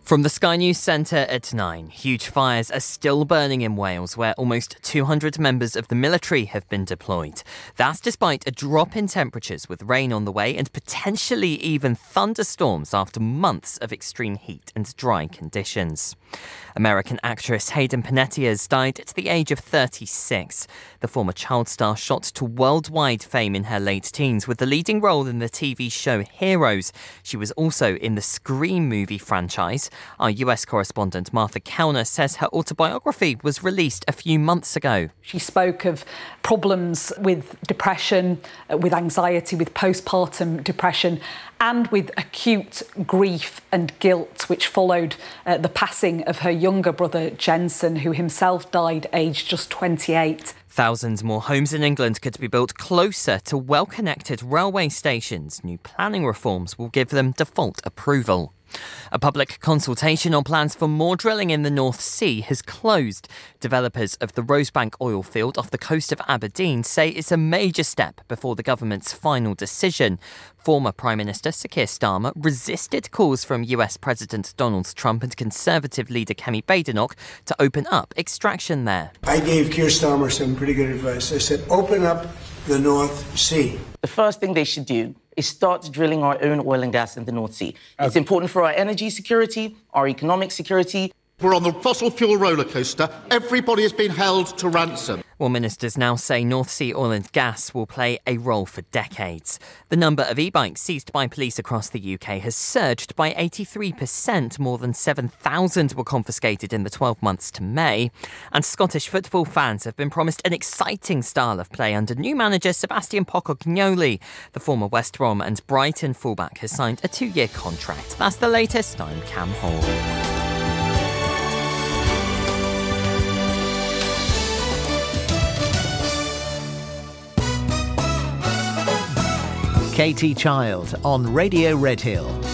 From the Sky News Centre at 9, huge fires are still burning in Wales, where almost 200 members of the military have been deployed. That's despite a drop in temperatures, with rain on the way and potentially even thunderstorms after months of extreme heat and dry conditions. American actress Hayden Panettiere died at the age of 36. The former child star shot to worldwide fame in her late teens with the leading role in the TV show Heroes. She was also in the Scream movie franchise. Our US correspondent Martha Cowner says her autobiography was released a few months ago. She spoke of problems with depression, with anxiety, with postpartum depression, and with acute grief and guilt, which followed the passing of her younger brother Jensen, who himself died aged just 28. Thousands more homes in England could be built closer to well-connected railway stations. New planning reforms will give them default approval. A public consultation on plans for more drilling in the North Sea has closed. Developers of the Rosebank oil field off the coast of Aberdeen say it's a major step before the government's final decision. Former Prime Minister Sir Keir Starmer resisted calls from US President Donald Trump and Conservative leader Kemi Badenoch to open up extraction there. I gave Keir Starmer some pretty good advice. I said, open up the North Sea. The first thing they should do is start drilling our own oil and gas in the North Sea. It's important for our energy security, our economic security. We're on the fossil fuel roller coaster. Everybody has been held to ransom. Well, ministers now say North Sea oil and gas will play a role for decades. The number of e-bikes seized by police across the UK has surged by 83%. More than 7,000 were confiscated in the 12 months to May. And Scottish football fans have been promised an exciting style of play under new manager Sebastian Pocognoli. The former West Brom and Brighton fullback has signed a 2-year contract. That's the latest. I'm Cam Hall. Katie Child on Radio Redhill.